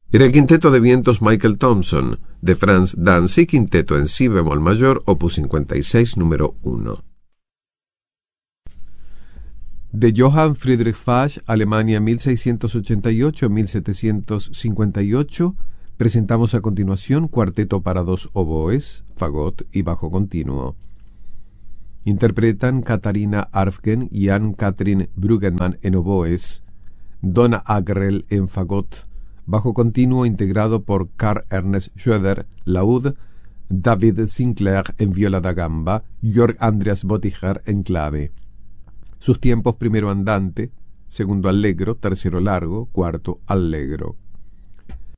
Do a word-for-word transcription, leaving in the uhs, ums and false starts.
Era el quinteto de vientos Michael Thompson, de Franz Danzig, quinteto en si bemol mayor, opus cincuenta y seis, número uno. De Johann Friedrich Fach, Alemania mil seiscientos ochenta y ocho a mil setecientos cincuenta y ocho, presentamos a continuación Cuarteto para dos oboes, fagot y bajo continuo. Interpretan Katharina Arfgen y Ann-Kathrin Bruggemann en oboes, Donna Agrell en fagot, bajo continuo integrado por Karl Ernst Schroeder, laúd, David Sinclair en viola da gamba, Jörg Andreas Botticher en clave. Sus tiempos: primero andante, segundo allegro, tercero largo, cuarto allegro.